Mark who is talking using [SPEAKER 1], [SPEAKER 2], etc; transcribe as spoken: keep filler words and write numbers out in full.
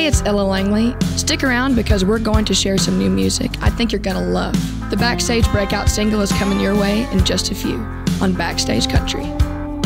[SPEAKER 1] Hey, it's Ella Langley. Stick around because we're going to share some new music I think you're gonna love. The Backstage Breakout single is coming your way in just a few on Backstage Country.